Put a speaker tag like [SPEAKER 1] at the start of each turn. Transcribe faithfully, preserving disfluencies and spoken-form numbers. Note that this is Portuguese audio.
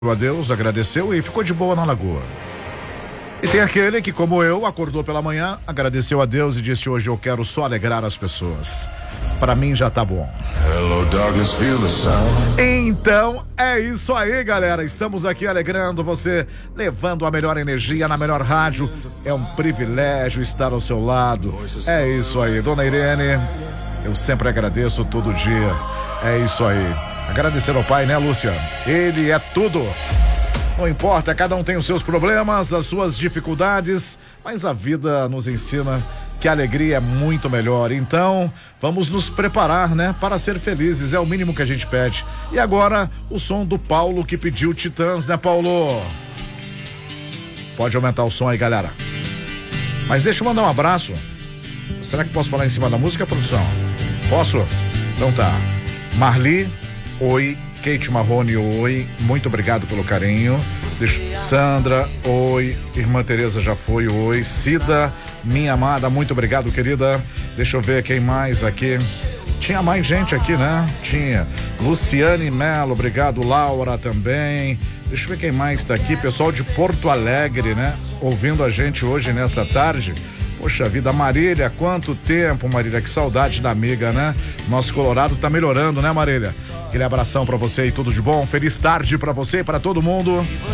[SPEAKER 1] a Deus, agradeceu e ficou de boa na lagoa. E tem aquele que, como eu, acordou pela manhã, agradeceu a Deus e disse: hoje eu quero só alegrar as pessoas. Pra mim já tá bom. Hello, darkness, feel the sound. Então é isso aí, galera. Estamos aqui alegrando você, levando a melhor energia na melhor rádio. É um privilégio estar ao seu lado. É isso aí, dona Irene. Eu sempre agradeço todo dia. É isso aí. Agradecer ao pai, né, Lúcia? Ele é tudo. Não importa, cada um tem os seus problemas, as suas dificuldades, mas a vida nos ensina que a alegria é muito melhor. Então, vamos nos preparar, né, para ser felizes, é o mínimo que a gente pede. E agora, o som do Paulo, que pediu Titãs, né, Paulo? Pode aumentar o som aí, galera. Mas deixa eu mandar um abraço. Será que posso falar em cima da música, produção? Posso? Então tá. Marli, oi. Kate Marrone, oi, muito obrigado pelo carinho. Deixa... Sandra, oi. Irmã Tereza já foi, oi. Cida, minha amada, muito obrigado, querida. Deixa eu ver quem mais aqui. Tinha mais gente aqui, né? Tinha. Luciane Melo, obrigado. Laura também. Deixa eu ver quem mais tá aqui. Pessoal de Porto Alegre, né? Ouvindo a gente hoje nessa tarde. Poxa vida, Marília, quanto tempo, Marília, que saudade da amiga, né? Nosso Colorado tá melhorando, né, Marília? Aquele abração pra você e tudo de bom, feliz tarde pra você e pra todo mundo.